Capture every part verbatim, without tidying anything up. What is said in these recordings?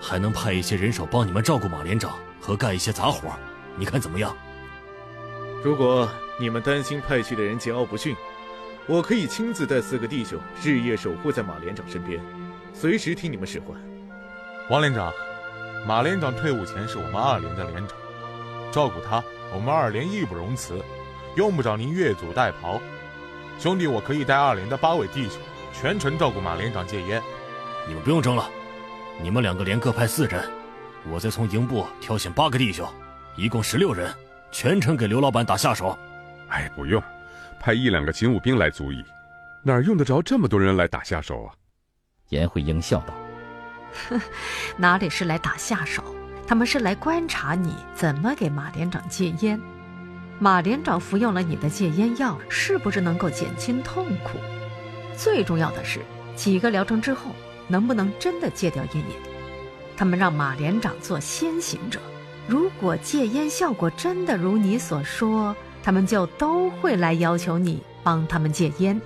还能派一些人手帮你们照顾马连长和干一些杂活，你看怎么样？ 如果你们担心派去的人桀骜不驯，我可以亲自带四个弟兄日夜守护在马连长身边，随时听你们使唤。 王连长，马连长退伍前是我们二连的连长，照顾他，我们二连义不容辞，用不着您越俎代庖。兄弟，我可以带二连的八位弟兄全程照顾马连长戒烟。 你们不用争了，你们两个连各派四人，我再从营部挑选八个弟兄，一共十六人，全程给刘老板打下手。 哎，不用，派一两个勤务兵来足矣，哪儿用得着这么多人来打下手啊？ 颜慧英笑道： 哼，哪里是来打下手，他们是来观察你怎么给马连长戒烟。马连长服用了你的戒烟药，是不是能够减轻痛苦？最重要的是，几个疗程之后，能不能真的戒掉烟瘾？他们让马连长做先行者，如果戒烟效果真的如你所说，他们就都会来要求你帮他们戒烟。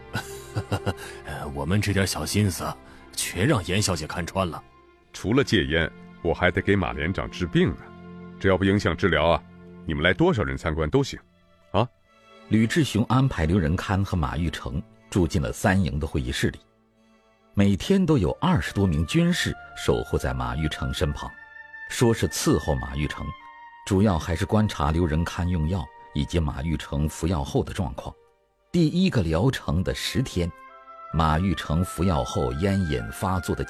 我们这点小心思，全让严小姐看穿了。 除了戒烟，我还得给马连长治病呢。只要不影响治疗啊，你们来多少人参观都行。啊， 吕志雄安排刘仁堪和马玉成住进了三营的会议室里，每天都有二十多名军士守护在马玉成身旁，说是伺候马玉成，主要还是观察刘仁堪用药以及马玉成服药后的状况。第一个疗程的十天，马玉成服药后烟瘾发作的